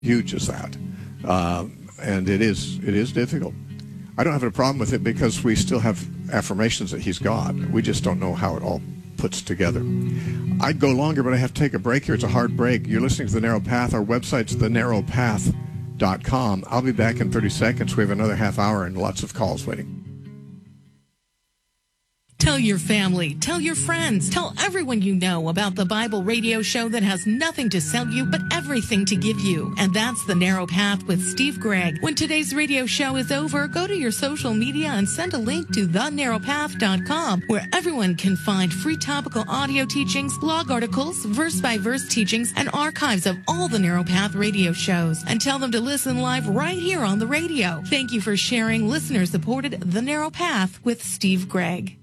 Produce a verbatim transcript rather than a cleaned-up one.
huge as that. Uh, and it is it is difficult. I don't have a problem with it because we still have affirmations that he's God. We just don't know how it all puts together. I'd go longer, but I have to take a break here. It's a hard break. You're listening to The Narrow Path. Our website's the narrow path dot com. I'll be back in thirty seconds. We have another half hour and lots of calls waiting. Tell your family, tell your friends, tell everyone you know about the Bible radio show that has nothing to sell you but everything to give you. And that's The Narrow Path with Steve Gregg. When today's radio show is over, go to your social media and send a link to the narrow path dot com, where everyone can find free topical audio teachings, blog articles, verse-by-verse teachings, and archives of all the Narrow Path radio shows. And tell them to listen live right here on the radio. Thank you for sharing listener-supported The Narrow Path with Steve Gregg.